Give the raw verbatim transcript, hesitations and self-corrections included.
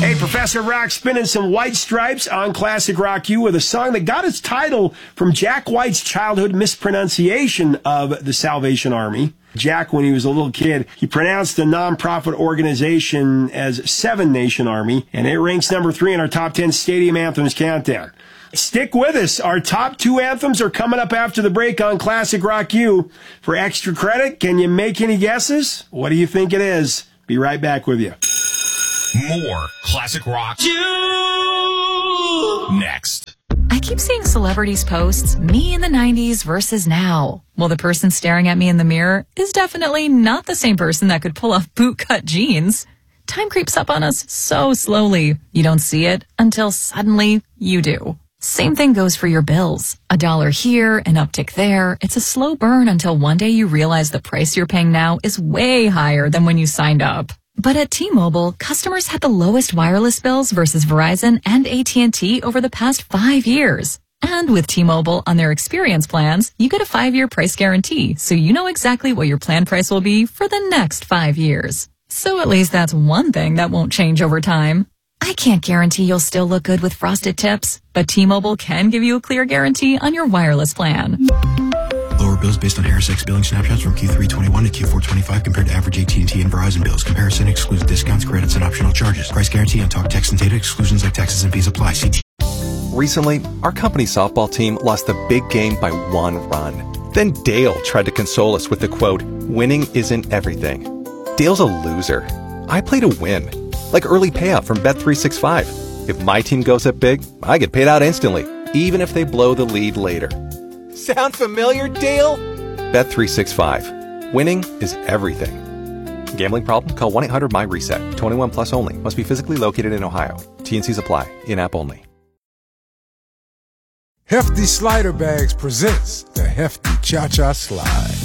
Hey, Professor Rock spinning some White Stripes on Classic Rock U with a song that got its title from Jack White's childhood mispronunciation of the Salvation Army. Jack, when he was a little kid, he pronounced the nonprofit organization as Seven Nation Army, and it ranks number three in our top ten stadium anthems countdown. Stick with us. Our top two anthems are coming up after the break on Classic Rock U. For extra credit, can you make any guesses? What do you think it is? Be right back with you. More Classic Rock U next. I keep seeing celebrities posts, me in the nineties versus now. Well, the person staring at me in the mirror is definitely not the same person that could pull off bootcut jeans. Time creeps up on us so slowly. You don't see it until suddenly you do. Same thing goes for your bills. A dollar here, an uptick there. It's a slow burn until one day you realize the price you're paying now is way higher than when you signed up. But at T-Mobile, customers had the lowest wireless bills versus Verizon and A T and T over the past five years. And with T-Mobile on their experience plans, you get a five-year price guarantee, so you know exactly what your plan price will be for the next five years. So at least that's one thing that won't change over time. I can't guarantee you'll still look good with frosted tips, but T-Mobile can give you a clear guarantee on your wireless plan. Lower bills based on Harris X billing snapshots from Q three twenty-one to Q four twenty-five compared to average A T and T and Verizon bills. Comparison excludes discounts, credits, and optional charges. Price guarantee on talk, text, and data. Exclusions like taxes and fees apply. C T. Recently, our company softball team lost the big game by one run. Then Dale tried to console us with the quote, "Winning isn't everything." Dale's a loser. I play to win. Like early payout from Bet three sixty-five. If my team goes up big, I get paid out instantly, even if they blow the lead later. Sound familiar, Dale? Bet three sixty-five. Winning is everything. Gambling problem? Call one eight hundred M Y reset. twenty-one plus only. Must be physically located in Ohio. T and Cs apply. In-app only. Hefty Slider Bags presents the Hefty Cha-Cha Slide.